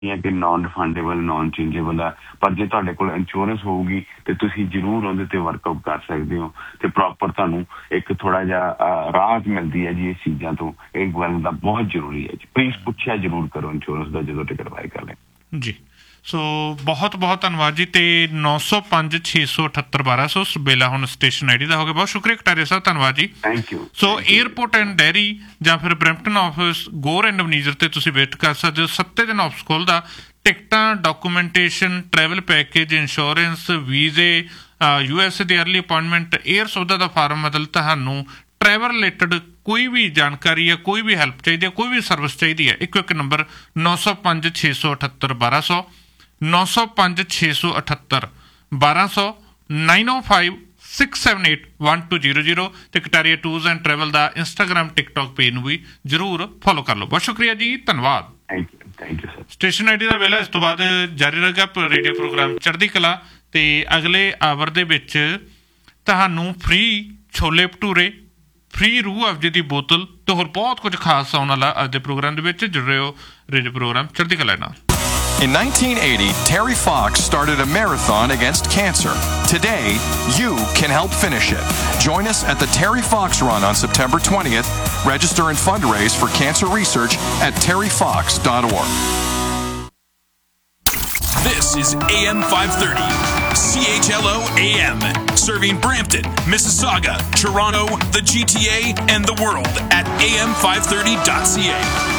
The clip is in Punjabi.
ਕਿ ਨੋਨ ਰਿਫੰਡੇਬਲ ਨੋਨ ਚੇਂਜੇਬਲ ਆ, ਪਰ ਜੇ ਤੁਹਾਡੇ ਕੋਲ ਇੰਸ਼ੋਰੈਂਸ ਹੋਊਗੀ ਤੇ ਤੁਸੀਂ ਜ਼ਰੂਰ ਉਹਦੇ ਤੇ ਵਰਕਆਊਟ ਕਰ ਸਕਦੇ ਹੋ ਤੇ ਪ੍ਰੋਪਰ ਤੁਹਾਨੂੰ ਇੱਕ ਥੋੜਾ ਜਿਹਾ ਰਾਹਤ ਮਿਲਦੀ ਹੈ ਜੀ ਇਸ ਚੀਜ਼ਾਂ ਤੋਂ। ਇਹ ਗੱਲ ਦਾ ਬਹੁਤ ਜ਼ਰੂਰੀ ਹੈ ਜੀ, ਪਲੀਜ਼ ਪੁੱਛਿਆ ਜ਼ਰੂਰ ਕਰੋ ਇੰਸ਼ੋਰੈਂਸ ਦਾ ਜਦੋਂ ਟਿਕਟ ਬਾਏ ਕਰ ਲੈ ਜੀ। ਸੋ ਬਹੁਤ ਬਹੁਤ ਧੰਨਵਾਦ ਜੀ। ਤੇ 905 678 1200 ਸਬੇਲਾ ਹੁਣ ਸਟੇਸ਼ਨ ਆਈਡੀ ਦਾ ਹੋ ਗਿਆ। ਬਹੁਤ ਸ਼ੁਕਰੀਆ ਕਟਾਰੀਆ ਸਾਹਿਬ, ਧੰਨਵਾਦ ਜੀ। Thank you. So airport and dairy ਜਾਂ ਫਿਰ ਬਰੈਂਪਟਨ ਆਫਿਸ ਗੋਰ ਐਂਡ ਮਨੀਜਰ ਤੇ ਤੁਸੀਂ ਵੇਟ ਕਰ ਸਕਦੇ ਹੋ। 7 ਦਿਨ ਆਫਿਸ ਖੋਲ੍ਹਦਾ। ਟਿਕਟਾਂ, ਡਾਕੂਮੈਂਟੇਸ਼ਨ, ਟਰੈਵਲ ਪੈਕੇਜ, ਇੰਸ਼ੋਰੈਂਸ, ਵੀਜ਼ੇ, USA ਦੀ ਅਰਲੀ ਅਪਾਇੰਟਮੈਂਟ, ਏਅਰ ਸੁਵਿਧਾ ਦਾ ਫਾਰਮ, ਮਤਲਬ ਤੁਹਾਨੂੰ ਟਰੈਵਲ ਰਿਲੇਟਡ ਕੋਈ ਵੀ ਜਾਣਕਾਰੀ ਹੈ, ਕੋਈ ਵੀ ਹੈਲਪ ਚਾਹੀਦੀ ਹੈ, ਕੋਈ ਵੀ ਸਰਵਿਸ ਚਾਹੀਦੀ ਹੈ, ਇੱਕੋ ਇੱਕ ਨੰਬਰ 905 678 1200 905 678 1200 905 678 1200 ਤੇ Kataria tours and travel the Instagram TikTok page ਨੂੰ ਵੀ ਜ਼ਰੂਰ ਫੋਲੋ ਕਰ ਲਓ। ਬਹੁਤ ਸ਼ੁਕਰੀਆ ਜੀ, ਧੰਨਵਾਦ। Thank you sir. Station ID ਦਾ ਵੇਲਾ ਇਸ ਤੋਂ ਬਾਅਦ ਜਾਰੀ ਰਹੇਗਾ ਰੇਡੀਓ ਪ੍ਰੋਗਰਾਮ ਚੜ੍ਹਦੀ ਕਲਾ। ਤੇ ਅਗਲੇ ਆਵਰ ਦੇ ਵਿੱਚ ਤੁਹਾਨੂੰ ਫ੍ਰੀ ਛੋਲੇ ਭਟੂਰੇ, ਫ੍ਰੀ ਰੂਹ ਅਫਜੇ ਦੀ ਬੋਤਲ ਤੇ ਹੋਰ ਬਹੁਤ ਕੁਝ ਖਾਸ ਆਉਣ ਵਾਲਾ ਅੱਜ ਦੇ ਪ੍ਰੋਗਰਾਮ ਦੇ ਵਿੱਚ। ਜੁੜ ਰਹੇ ਹੋ ਰੇਡੀਓ ਪ੍ਰੋਗਰਾਮ ਚੜ੍ਹਦੀ ਕਲਾ ਨਾਲ। In 1980, Terry Fox started a marathon against cancer. Today, you can help finish it. Join us at the Terry Fox Run on September 20th. Register and fundraise for cancer research at terryfox.org. This is AM 530, CHLO AM, serving Brampton, Mississauga, Toronto, the GTA, and the world at am530.ca.